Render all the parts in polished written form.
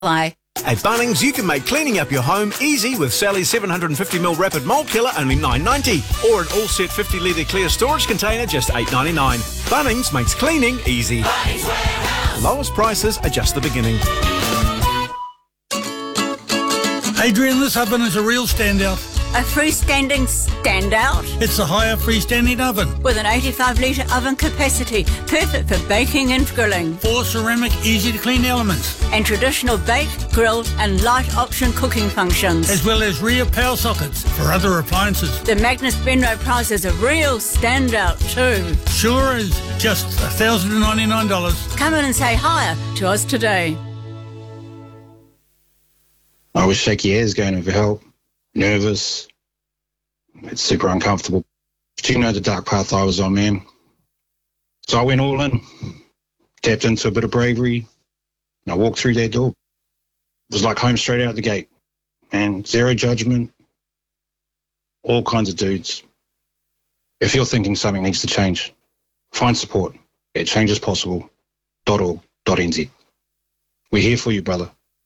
Bye. At Bunnings, you can make cleaning up your home easy with Sally's 750ml Rapid Mold Killer, only $9.90. Or an all-set 50-litre clear storage container, just $8.99. Bunnings makes cleaning easy. Bunnings Warehouse. Lowest prices are just the beginning. Adrian, this oven is a real standout. A freestanding standout? It's a higher freestanding oven. With an 85-litre oven capacity, perfect for baking and grilling. 4 ceramic, easy-to-clean elements. And traditional bake, grill and light option cooking functions. As well as rear power sockets for other appliances. The Magnus Benro price is a real standout too. Sure is just $1,099. Come in and say hi to us today. I was shaky as going in for help. Nervous. It's super uncomfortable. Do you know the dark path I was on, man? So I went all in, tapped into a bit of bravery, and I walked through that door. It was like home straight out the gate. And zero judgment, all kinds of dudes. If you're thinking something needs to change, find support at changespossible.org.nz. We're here for you, brother.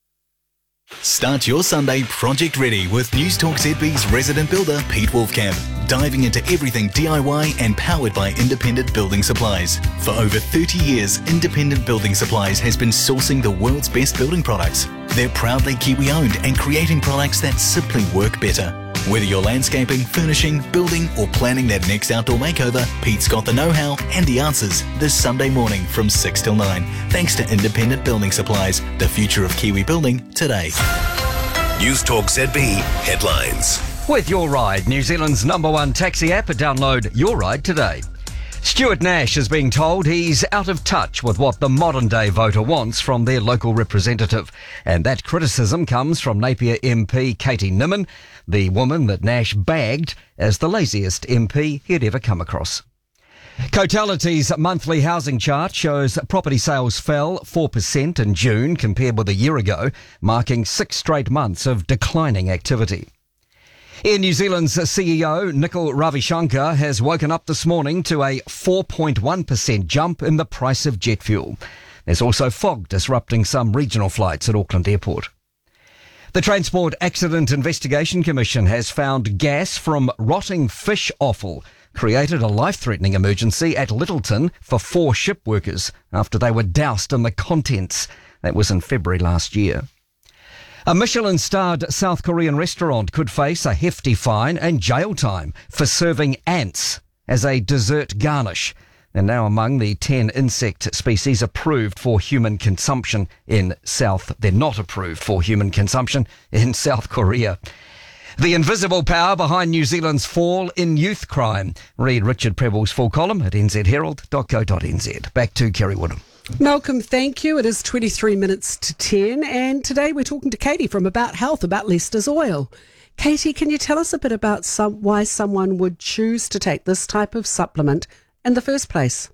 Start your Sunday project ready with Newstalk ZB's resident builder Pete Wolfcamp, diving into everything DIY and powered by Independent Building Supplies. For over 30 years, Independent Building Supplies has been sourcing the world's best building products. They're proudly Kiwi owned and creating products that simply work better. Whether you're landscaping, furnishing, building or planning that next outdoor makeover, Pete's got the know-how and the answers this Sunday morning from 6 till 9. Thanks to Independent Building Supplies, the future of Kiwi building today. Newstalk ZB headlines. With Your Ride, New Zealand's #1 taxi app, download Your Ride today. Stuart Nash is being told he's out of touch with what the modern-day voter wants from their local representative. And that criticism comes from Napier MP Katie Nimmin, the woman that Nash bagged as the laziest MP he'd ever come across. Cotality's monthly housing chart shows property sales fell 4% in June compared with a year ago, marking 6 straight months of declining activity. Air New Zealand's CEO, Nikhil Ravishankar, has woken up this morning to a 4.1% jump in the price of jet fuel. There's also fog disrupting some regional flights at Auckland Airport. The Transport Accident Investigation Commission has found gas from rotting fish offal created a life-threatening emergency at Lyttelton for 4 ship workers after they were doused in the contents. That was in February last year. A Michelin-starred South Korean restaurant could face a hefty fine and jail time for serving ants as a dessert garnish. They're now among the 10 insect species approved for human consumption in They're not approved for human consumption in South Korea. The invisible power behind New Zealand's fall in youth crime. Read Richard Preble's full column at nzherald.co.nz. Back to Kerry Woodham. Malcolm, thank you. It is 23 minutes to 10 and today we're talking to Katie from About Health about Lester's Oil. Katie, can you tell us a bit about why someone would choose to take this type of supplement in the first place?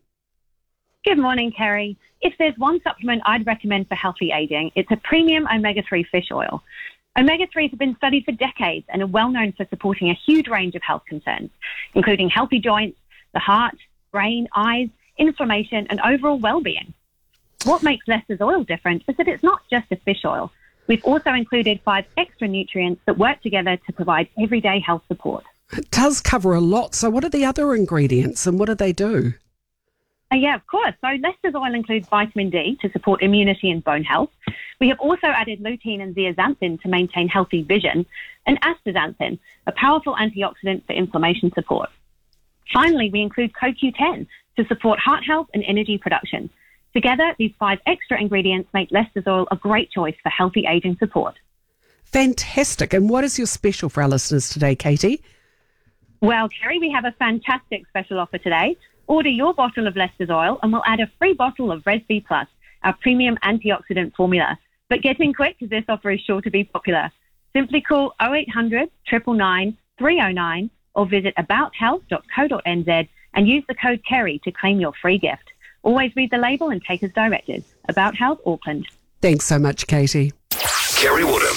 Good morning, Kerry. If there's one supplement I'd recommend for healthy aging, it's a premium omega-3 fish oil. Omega-3s have been studied for decades and are well known for supporting a huge range of health concerns, including healthy joints, the heart, brain, eyes, inflammation and overall well-being. What makes Lester's Oil different is that it's not just a fish oil. We've also included 5 extra nutrients that work together to provide everyday health support. It does cover a lot. So what are the other ingredients and what do they do? Yeah, of course. So Lester's Oil includes vitamin D to support immunity and bone health. We have also added lutein and zeaxanthin to maintain healthy vision, and astaxanthin, a powerful antioxidant for inflammation support. Finally, we include CoQ10 to support heart health and energy production. Together, these 5 extra ingredients make Lester's Oil a great choice for healthy aging support. Fantastic. And what is your special for our listeners today, Katie? Well, Kerry, we have a fantastic special offer today. Order your bottle of Lester's Oil and we'll add a free bottle of Res B Plus, our premium antioxidant formula. But get in quick because this offer is sure to be popular. Simply call 0800 999 309 or visit abouthealth.co.nz and use the code Kerry to claim your free gift. Always read the label and take as directed. About Health, Auckland. Thanks so much, Katie. Kerry Woodham.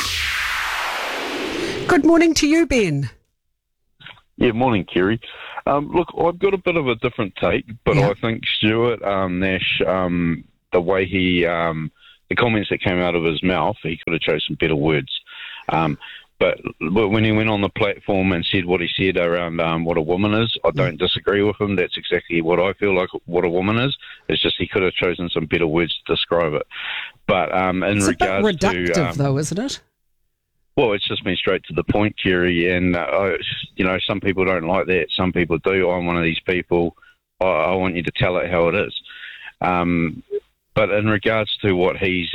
Good morning to you, Ben. Yeah, morning, Kerry. Look, I've got a bit of a different take, but I think Stuart Nash, the way he the comments that came out of his mouth, he could have chosen some better words. But when he went on the platform and said what he said around what a woman is, I don't disagree with him. That's exactly what I feel like what a woman is. It's just he could have chosen some better words to describe it. But it's regards a bit reductive, though, isn't it? Well, it's just been straight to the point, Kerry, and, some people don't like that. Some people do. I'm one of these people. I want you to tell it how it is. But in regards to what he's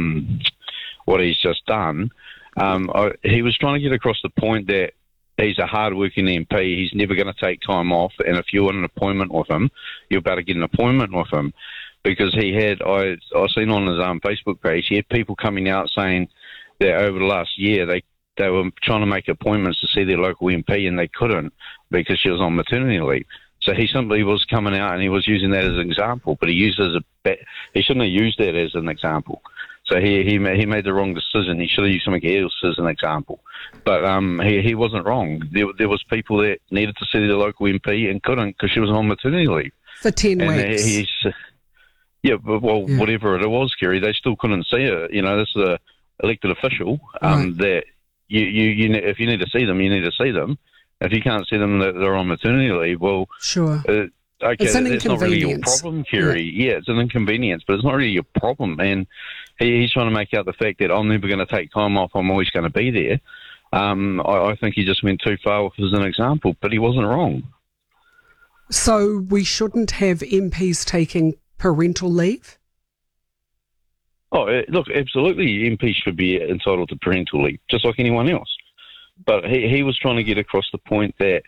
just done, he was trying to get across the point that he's a hard-working MP. He's never going to take time off, and if you want an appointment with him, you're about to get an appointment with him. Because he had, I've seen on his Facebook page, he had people coming out saying that over the last year they were trying to make appointments to see their local MP and they couldn't because she was on maternity leave. So he simply was coming out and he was using that as an example, but he shouldn't have used that as an example. So he made the wrong decision. He should have used something else as an example. But he wasn't wrong. There was people that needed to see their local MP and couldn't because she was on maternity leave. For 10 weeks. Whatever it was, Kerry, they still couldn't see her. This is a elected official that you if you need to see them, you need to see them. If you can't see them, they're on maternity leave. Well, sure. Okay, it's an that's not really your inconvenience. problem, Kerry. Yeah, it's an inconvenience, but it's not really your problem. And he's trying to make out the fact that I'm never going to take time off. I'm always going to be there. I think he just went too far with as an example, but he wasn't wrong. So we shouldn't have MPs taking parental leave? Oh, look, absolutely, MPs should be entitled to parental leave, just like anyone else. But he was trying to get across the point that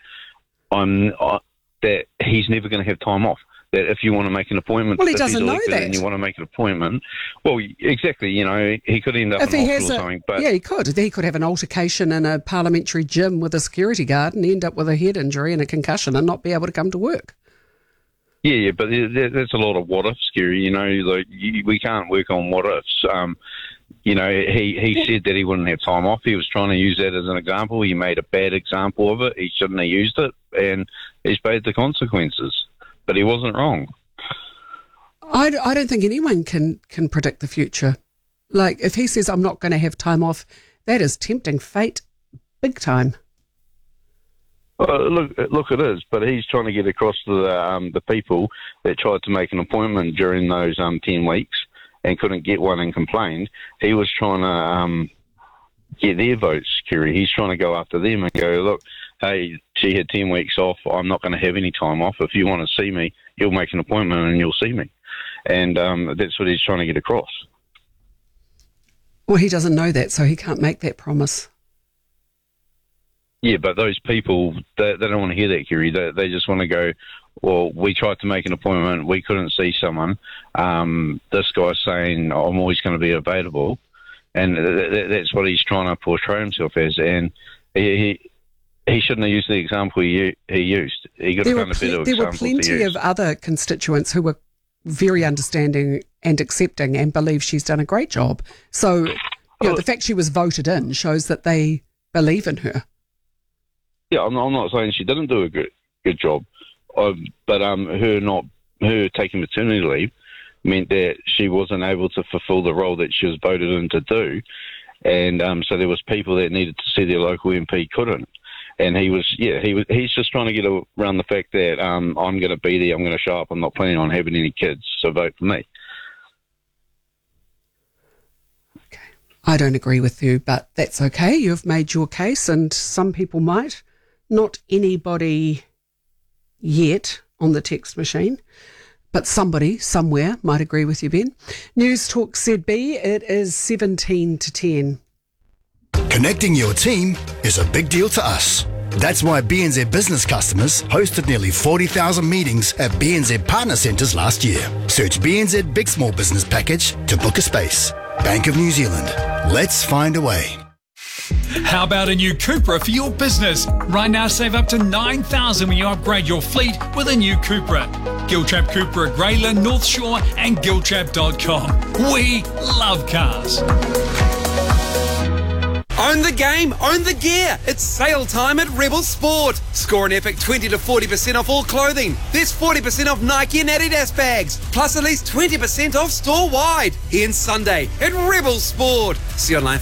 that he's never going to have time off. That if you want to make an appointment, well, he doesn't know that. And you want to make an appointment, well, exactly. He could end up in hospital or something. But yeah, he could. He could have an altercation in a parliamentary gym with a security guard and end up with a head injury and a concussion and not be able to come to work. Yeah, but that's a lot of what ifs, Gary. We can't work on what ifs. He said that he wouldn't have time off. He was trying to use that as an example. He made a bad example of it. He shouldn't have used it, and he's paid the consequences. But he wasn't wrong. I don't think anyone can predict the future. Like, if he says, I'm not going to have time off, that is tempting fate big time. Look, it is, but he's trying to get across to the people that tried to make an appointment during those 10 weeks and couldn't get one and complained. He was trying to get their votes, Kerry. He's trying to go after them and go, look, hey, she had 10 weeks off. I'm not going to have any time off. If you want to see me, you'll make an appointment and you'll see me. And that's what he's trying to get across. Well, he doesn't know that, so he can't make that promise. Yeah, but those people, they don't want to hear that, Kerry. They just want to go, well, we tried to make an appointment. We couldn't see someone. This guy's saying, I'm always going to be available. And that's what he's trying to portray himself as. And he shouldn't have used the example he used. He could have found a better example to use. There were plenty of other constituents who were very understanding and accepting and believe she's done a great job. So, the fact she was voted in shows that they believe in her. Yeah, I'm not saying she didn't do a good job, but her taking maternity leave meant that she wasn't able to fulfil the role that she was voted in to do, and so there was people that needed to see their local MP couldn't, and he's just trying to get around the fact that I'm going to be there, I'm going to show up, I'm not planning on having any kids, so vote for me. Okay, I don't agree with you, but that's okay. You've made your case, and some people might. Not anybody yet on the text machine, but somebody somewhere might agree with you, Ben. News Talk ZB, it is 17 to 10. Connecting your team is a big deal to us. That's why BNZ business customers hosted nearly 40,000 meetings at BNZ Partner Centres last year. Search BNZ Big Small Business Package to book a space. Bank of New Zealand. Let's find a way. How about a new Cupra for your business? Right now, save up to $9,000 when you upgrade your fleet with a new Cupra. Giltrap Cupra at Grayland, North Shore and Giltrap.com. We love cars. Own the game, own the gear. It's sale time at Rebel Sport. Score an epic 20 to 40% off all clothing. There's 40% off Nike and Adidas bags, plus at least 20% off store-wide. Here Sunday at Rebel Sport. See you online.